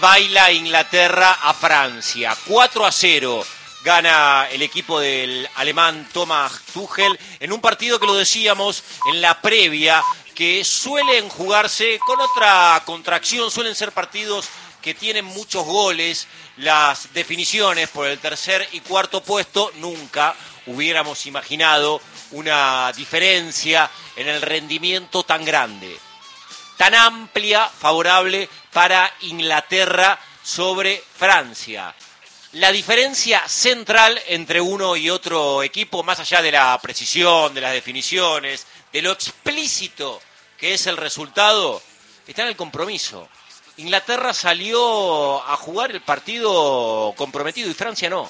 Baila Inglaterra a Francia. 4-0 gana el equipo del alemán Thomas Tuchel en un partido que lo decíamos en la previa, que suelen jugarse con otra contracción, suelen ser partidos que tienen muchos goles. Las definiciones por el tercer y cuarto puesto, nunca hubiéramos imaginado una diferencia en el rendimiento tan grande, tan amplia, favorable para Inglaterra sobre Francia. La diferencia central entre uno y otro equipo, más allá de la precisión, de las definiciones, de lo explícito que es el resultado, está en el compromiso. Inglaterra salió a jugar el partido comprometido y Francia no.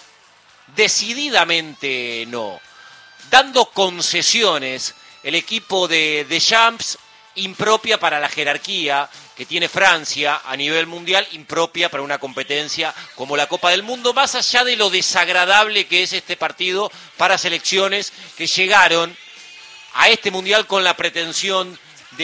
Decididamente no. Dando concesiones, el equipo de Deschamps, impropia para la jerarquía que tiene Francia a nivel mundial, impropia para una competencia como la Copa del Mundo, más allá de lo desagradable que es este partido para selecciones que llegaron a este mundial con la pretensión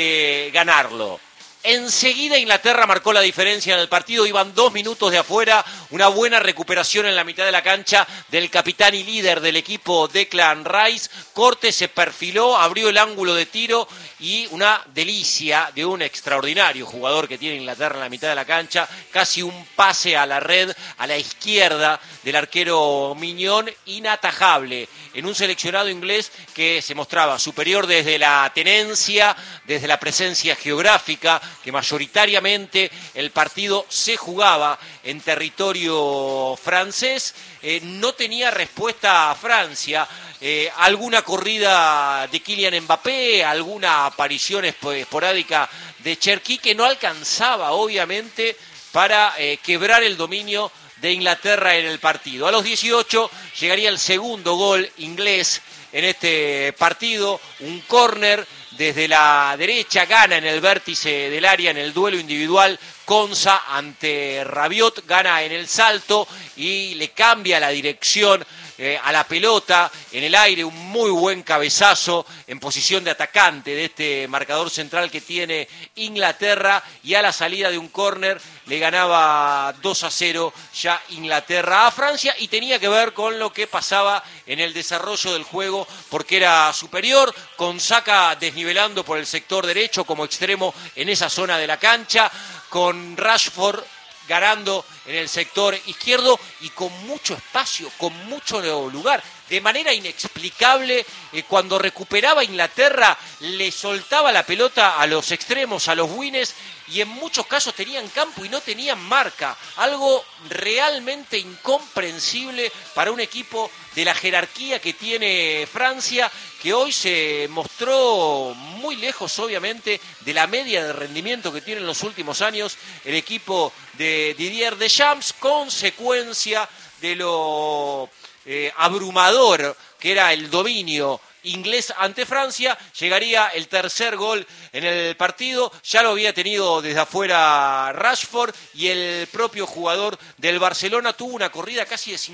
de ganarlo. Enseguida Inglaterra marcó la diferencia en el partido, iban 2 minutos de afuera, una buena recuperación en la mitad de la cancha del capitán y líder del equipo Declan Rice. Corte se perfiló, abrió el ángulo de tiro y una delicia de un extraordinario jugador que tiene Inglaterra en la mitad de la cancha, casi un pase a la red, a la izquierda del arquero Mignon, inatajable, en un seleccionado inglés que se mostraba superior desde la tenencia, desde la presencia geográfica, que mayoritariamente el partido se jugaba en territorio francés. No tenía respuesta a Francia. Alguna corrida de Kylian Mbappé, alguna aparición esporádica de Cherki, que no alcanzaba obviamente para quebrar el dominio de Inglaterra en el partido. A los 18 llegaría el segundo gol inglés en este partido, un córner desde la derecha, gana en el vértice del área en el duelo individual Konsa ante Rabiot, gana en el salto y le cambia la dirección a la pelota en el aire, un muy buen cabezazo en posición de atacante de este marcador central que tiene Inglaterra, y a la salida de un córner le ganaba 2-0 ya Inglaterra a Francia, y tenía que ver con lo que pasaba en el desarrollo del juego porque era superior, con Saka desnivelando por el sector derecho como extremo en esa zona de la cancha, con Rashford ganando en el sector izquierdo y con mucho espacio, con mucho lugar. De manera inexplicable, cuando recuperaba Inglaterra, le soltaba la pelota a los extremos, a los wingers, y en muchos casos tenían campo y no tenían marca. Algo realmente incomprensible para un equipo de la jerarquía que tiene Francia, que hoy se mostró muy lejos, obviamente, de la media de rendimiento que tiene en los últimos años el equipo de Didier Deschamps, consecuencia de lo abrumador que era el dominio inglés ante Francia. Llegaría el tercer gol en el partido, ya lo había tenido desde afuera Rashford, y el propio jugador del Barcelona tuvo una corrida casi de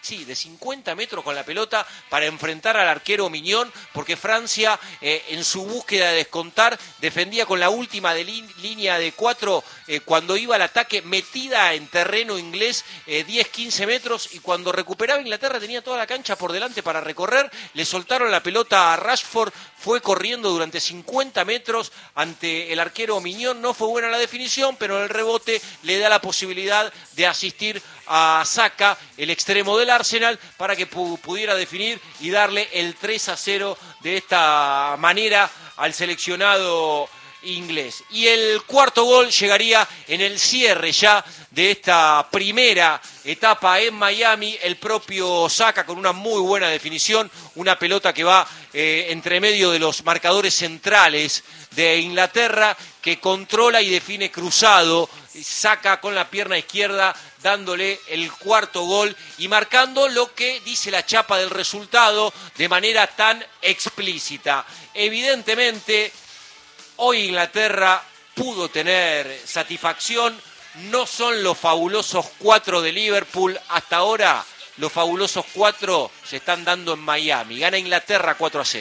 50 metros con la pelota para enfrentar al arquero Mignon, porque Francia en su búsqueda de descontar defendía con la última línea de 4 cuando iba al ataque, metida en terreno inglés 10-15 metros, y cuando recuperaba Inglaterra tenía toda la cancha por delante para recorrer. Le soltaron la pelota a Rashford, fue corriendo durante 50 metros ante el arquero Mignon, no fue buena la definición, pero el rebote le da la posibilidad de asistir a Saka, el extremo del Arsenal, para que pudiera definir y darle el 3-0 de esta manera al seleccionado inglés. Y el cuarto gol llegaría en el cierre ya de esta primera etapa en Miami, el propio Saka con una muy buena definición, una pelota que va entre medio de los marcadores centrales de Inglaterra, que controla y define cruzado, Saka con la pierna izquierda, dándole el cuarto gol y marcando lo que dice la chapa del resultado de manera tan explícita. Evidentemente, hoy Inglaterra pudo tener satisfacción. No son los fabulosos 4 de Liverpool. Hasta ahora los fabulosos 4 se están dando en Miami. Gana Inglaterra 4-0.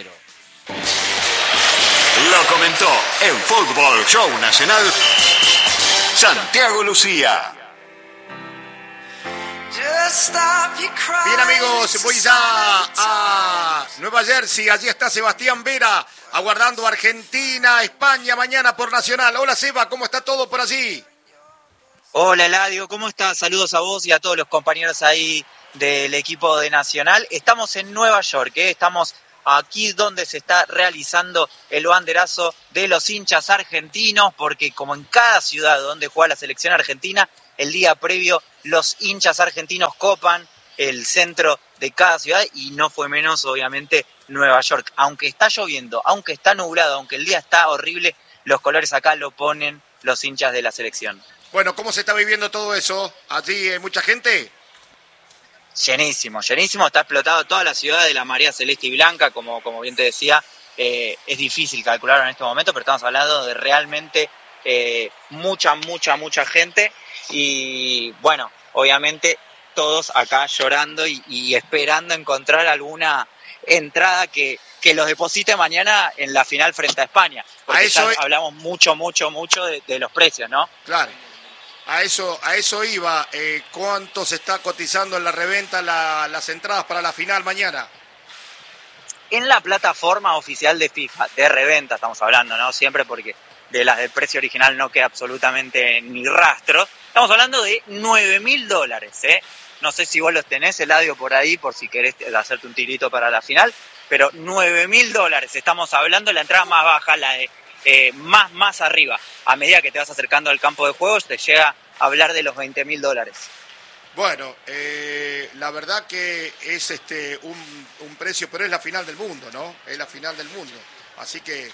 Lo comentó en Fútbol Show Nacional Santiago Lucía. Bien, amigos, voy ya a Nueva Jersey. Allí está Sebastián Vera aguardando Argentina, España mañana por Nacional. Hola, Seba, ¿cómo está todo por allí? Hola, Eladio, ¿cómo estás? Saludos a vos y a todos los compañeros ahí del equipo de Nacional. Estamos en Nueva York, estamos aquí donde se está realizando el banderazo de los hinchas argentinos, porque como en cada ciudad donde juega la selección argentina, el día previo los hinchas argentinos copan el centro de cada ciudad y no fue menos, obviamente, Nueva York. Aunque está lloviendo, aunque está nublado, aunque el día está horrible, los colores acá lo ponen los hinchas de la selección. Bueno, ¿cómo se está viviendo todo eso? ¿Allí hay mucha gente? Llenísimo, está explotado toda la ciudad de la marea celeste y blanca, como bien te decía. Es difícil calcularlo en este momento, pero estamos hablando de realmente mucha gente. Y bueno, obviamente todos acá llorando y esperando encontrar alguna entrada que los deposite mañana en la final frente a España. Porque ya hablamos mucho de los precios, ¿no? Claro. A eso iba. ¿Cuánto se está cotizando en la reventa las entradas para la final mañana? En la plataforma oficial de FIFA, de reventa estamos hablando, ¿no? Siempre porque de las del precio original no queda absolutamente ni rastro. Estamos hablando de $9.000, ¿eh? No sé si vos los tenés, Eladio, por ahí, por si querés hacerte un tirito para la final, pero $9.000 estamos hablando, la entrada más baja, la de más arriba. A medida que te vas acercando al campo de juegos, te llega a hablar de los $20.000. Bueno, la verdad que es un precio, pero es la final del mundo, ¿no? Es la final del mundo. Así que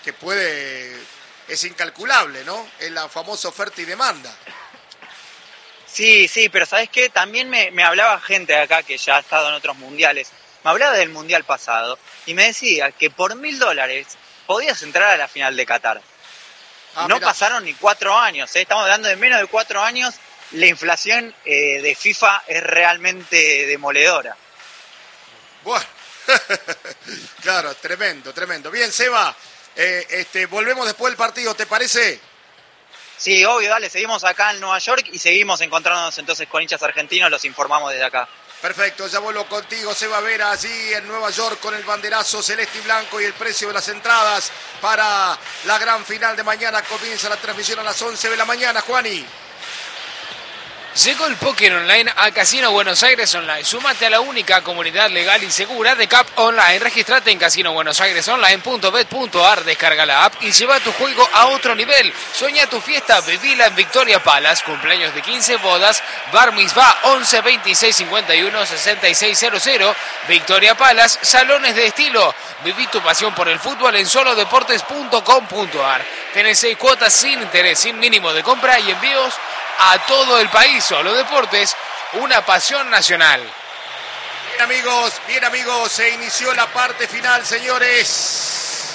es incalculable, ¿no? Es la famosa oferta y demanda. Sí, pero ¿sabés qué? También me hablaba gente de acá que ya ha estado en otros mundiales. Me hablaba del mundial pasado y me decía que por $1.000 podías entrar a la final de Qatar. No mirá. Pasaron ni 4 años, ¿eh? Estamos hablando de menos de 4 años. La inflación de FIFA es realmente demoledora. Bueno, claro, tremendo. Bien, Seba, volvemos después del partido, ¿te parece? Sí, obvio, dale, seguimos acá en Nueva York y seguimos encontrándonos entonces con hinchas argentinos, los informamos desde acá. Perfecto, ya vuelvo contigo, Seba Vera, allí en Nueva York con el banderazo celeste y blanco y el precio de las entradas para la gran final de mañana. Comienza la transmisión a las 11 de la mañana, Juani. Llegó el póker online a Casino Buenos Aires Online. Súmate a la única comunidad legal y segura de CAP Online. Registrate en casinobuenosairesonline.bet.ar, descarga la app y lleva tu juego a otro nivel. Sueña tu fiesta, vivila en Victoria Palace. Cumpleaños de 15, bodas, bar mitzvah 11 26 51 66 00. Victoria Palace, salones de estilo. Viví tu pasión por el fútbol en solodeportes.com.ar. Tenés 6 cuotas sin interés, sin mínimo de compra y envíos a todo el país. Solo Deportes, una pasión nacional. Bien amigos, se inició la parte final, señores.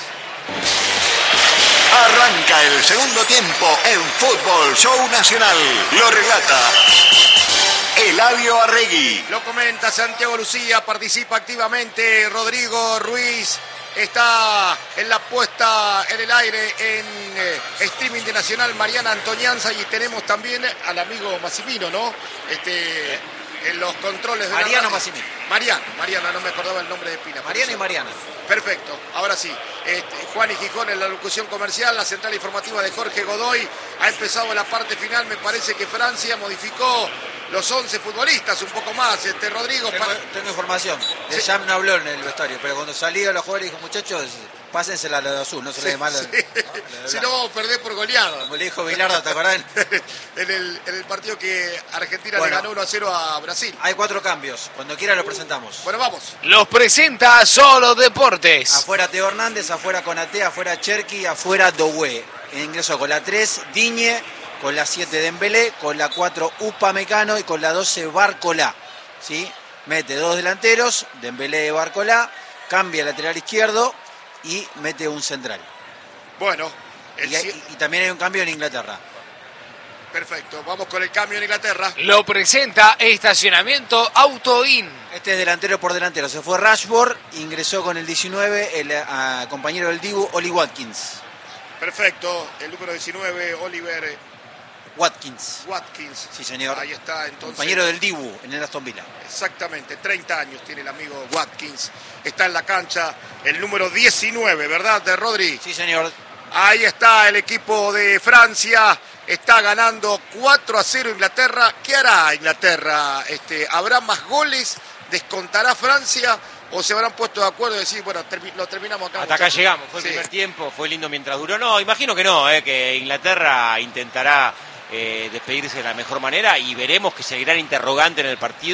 Arranca el segundo tiempo en Fútbol Show Nacional. Lo relata Eladio Arregui. Lo comenta Santiago Lucía, participa activamente Rodrigo Ruiz. Está en la puesta en el aire en streaming de Nacional Mariana Antonianza y tenemos también al amigo Massimino, ¿no? En los controles de Mariano Massimino. Mariano, no me acordaba el nombre de pila. Mariano y Mariana. Perfecto, ahora sí. Juan y Gijón en la locución comercial, la central informativa de Jorge Godoy. Ha empezado la parte final, me parece que Francia modificó los 11 futbolistas, un poco más, Rodrigo. Tengo información. De Jam no habló en el vestuario, pero cuando salía los jugadores dijo, muchachos, pásensela a la de azul, no se le dé mal. Sí. Si no vamos a perder por goleada. Como le dijo Bilardo, ¿te acordás? en el partido que Argentina le ganó 1-0 a Brasil. Hay 4 cambios, cuando quiera lo presentamos. Bueno, vamos. Los presenta Solo Deportes. Afuera Teo Hernández, afuera Konaté, afuera Cherki, afuera Doué. En ingreso con la 3, Digne, con la 7 Dembélé, con la 4 Upamecano y con la 12 Barcolá. ¿Sí? Mete 2 delanteros, Dembélé y Barcolá, cambia el lateral izquierdo y mete un central. Bueno. Y también hay un cambio en Inglaterra. Perfecto, vamos con el cambio en Inglaterra. Lo presenta Estacionamiento Autoin. Este es delantero por delantero. Se fue Rashford, ingresó con el 19 el compañero del Dibu, Oli Watkins. Perfecto, el número 19, Oliver Watkins. Watkins. Sí, señor. Ahí está, entonces. Compañero del Dibu en el Aston Villa. Exactamente, 30 años tiene el amigo Watkins. Está en la cancha el número 19, ¿verdad, de Rodri? Sí, señor. Ahí está el equipo de Francia. Está ganando 4-0 Inglaterra. ¿Qué hará Inglaterra? ¿Habrá más goles? ¿Descontará Francia? ¿O se habrán puesto de acuerdo y decir, bueno, lo terminamos acá? Hasta acá llegamos, fue el Sí. primer tiempo, fue lindo mientras duró. No, imagino que no, que Inglaterra intentará despedirse de la mejor manera y veremos que seguirán interrogante en el partido.